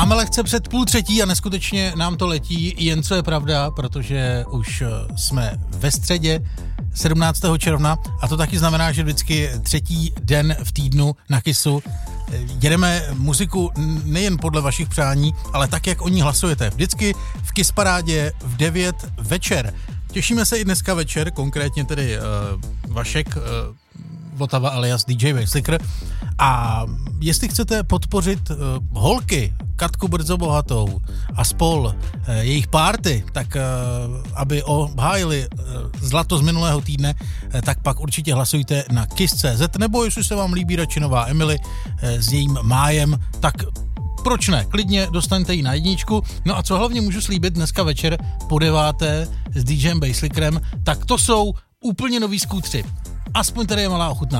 Máme lehce před 2:30 a neskutečně nám to letí, jen co je pravda, protože už jsme ve středě 17. června a to taky znamená, že vždycky třetí den v týdnu na KISu jedeme muziku nejen podle vašich přání, ale tak, jak o ní hlasujete. Vždycky v KIS parádě v 9 večer. Těšíme se i dneska večer, konkrétně tedy Vašek Votava alias DJ Weisslicker. A jestli chcete podpořit holky, Katku Brzobohatou a spol, jejich party, tak aby obhájili zlato z minulého týdne, tak pak určitě hlasujte na KIS.cz, nebo jestli se vám líbí radši nová Emily s jejím májem, tak proč ne? Klidně dostaňte ji na jedničku. No a co hlavně můžu slíbit dneska večer po 9. s DJem Weisslickerem, tak to jsou úplně nový skútři. Aspoň tady je malá ochutná.